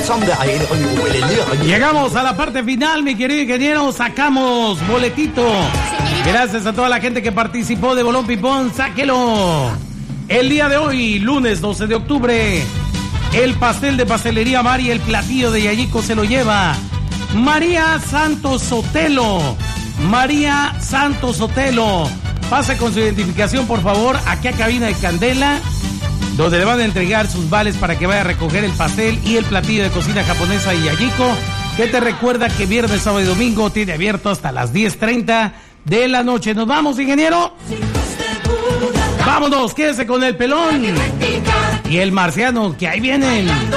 Llegamos a la parte final, mi querido ingeniero. Sacamos boletito. Gracias a toda la gente que participó de Bolón Pipón. Sáquelo. El día de hoy, lunes 12 de octubre, el pastel de Pastelería Mari, el platillo de Yayico se lo lleva María Santos Sotelo. María Santos Sotelo. Pase con su identificación, por favor, aquí a cabina de Candela, donde le van a entregar sus vales para que vaya a recoger el pastel y el platillo de cocina japonesa de Yayico, que te recuerda que viernes, sábado y domingo tiene abierto hasta las 10:30 de la noche. ¿Nos vamos, ingeniero? Vámonos, quédese con el pelón y el marciano, que ahí vienen.